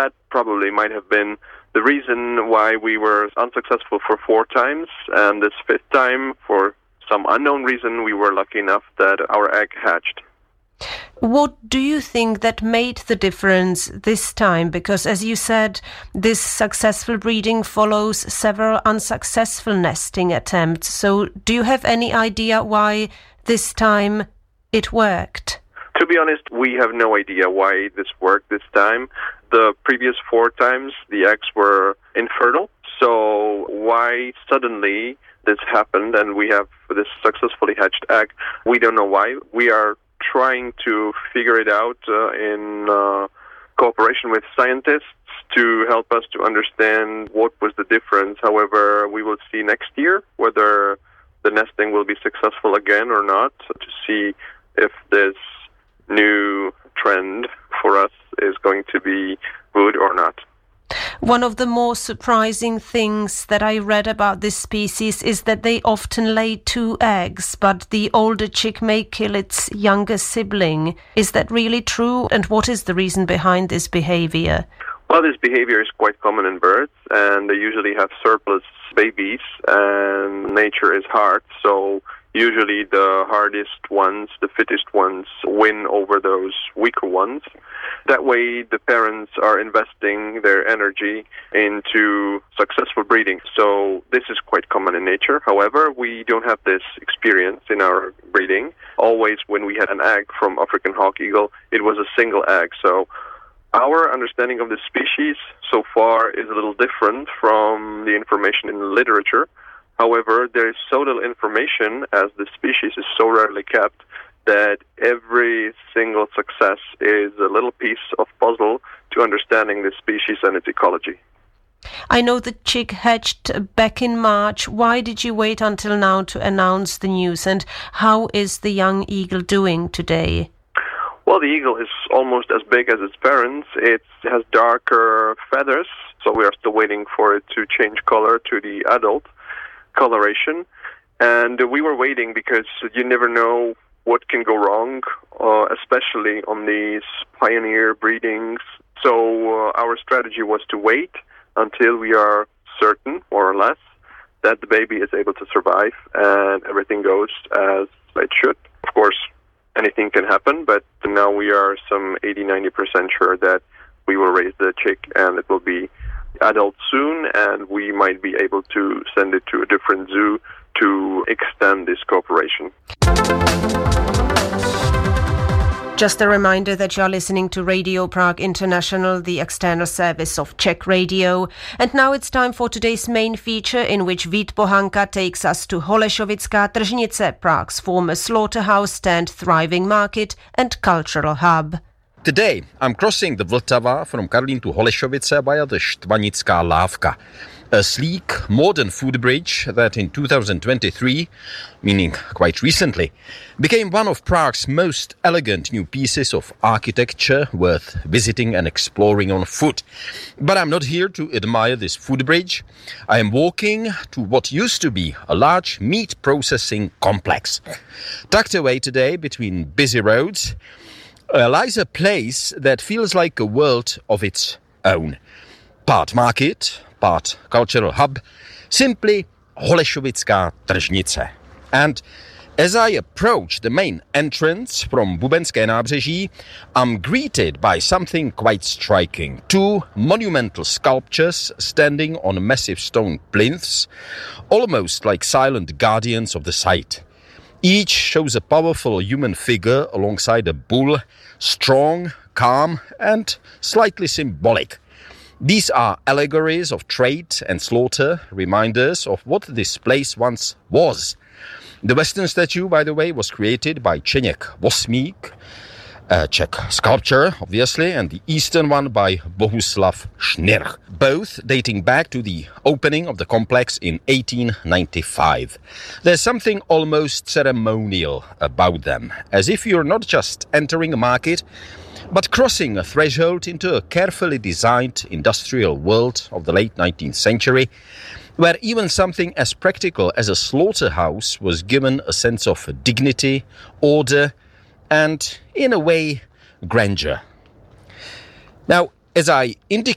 that probably might have been the reason why we were unsuccessful for 4 times, and this 5th time, for some unknown reason, we were lucky enough that our egg hatched. What do you think that made the difference this time? Because, as you said, this successful breeding follows several unsuccessful nesting attempts. So do you have any idea why this time it worked? To be honest, we have no idea why this worked this time. The previous 4 times, the eggs were infertile. So why suddenly this happened and we have this successfully hatched egg, we don't know why. We are trying to figure it out in cooperation with scientists to help us to understand what was the difference. However, we will see next year whether the nesting will be successful again or not, to see if this new trend for us is going to be good or not. One of the more surprising things that I read about this species is that they often lay 2 eggs, but the older chick may kill its younger sibling. Is that really true? And what is the reason behind this behavior? Well, this behavior is quite common in birds, and they usually have surplus babies, and nature is hard, so usually the hardest ones, the fittest ones, win over those weaker ones. That way, the parents are investing their energy into successful breeding. So this is quite common in nature. However, we don't have this experience in our breeding. Always when we had an egg from African hawk eagle, it was a single egg. So our understanding of the species so far is a little different from the information in the literature. However, there is so little information, as the species is so rarely kept, that every single success is a little piece of puzzle to understanding the species and its ecology. I know the chick hatched back in March. Why did you wait until now to announce the news? And how is the young eagle doing today? Well, the eagle is almost as big as its parents. It has darker feathers, so we are still waiting for it to change color to the adult coloration. And we were waiting because you never know what can go wrong, especially on these pioneer breedings. So our strategy was to wait until we are certain, more or less, that the baby is able to survive and everything goes as it should. Of course, anything can happen, but now we are some 80-90% sure that we will raise the chick and it will be adult soon, and we might be able to send it to a different zoo to extend this cooperation. Just a reminder that you're listening to Radio Prague International, the external service of Czech Radio. And now it's time for today's main feature, in which Vít Pohanka takes us to Holešovická tržnice, Prague's former slaughterhouse turned thriving market and cultural hub. Today, I'm crossing the Vltava from Karlín to Holešovice via the Štvanická lávka, a sleek, modern food bridge that in 2023, meaning quite recently, became one of Prague's most elegant new pieces of architecture worth visiting and exploring on foot. But I'm not here to admire this food bridge. I am walking to what used to be a large meat processing complex. Tucked away today between busy roads, lies a place that feels like a world of its own. Part market, part cultural hub, simply Holešovická tržnice. And as I approach the main entrance from Bubenské nábřeží, I'm greeted by something quite striking. 2 monumental sculptures standing on massive stone plinths, almost like silent guardians of the site. Each shows a powerful human figure alongside a bull, strong, calm, and slightly symbolic. These are allegories of trade and slaughter, reminders of what this place once was. The Western statue, by the way, was created by Čeněk Vosmík, a Czech sculptor, obviously, and the Eastern one by Bohuslav Schnirch, both dating back to the opening of the complex in 1895. There's something almost ceremonial about them, as if you're not just entering a market, but crossing a threshold into a carefully designed industrial world of the late 19th century, where even something as practical as a slaughterhouse was given a sense of dignity, order, and, in a way, grandeur. Now, as I indicated,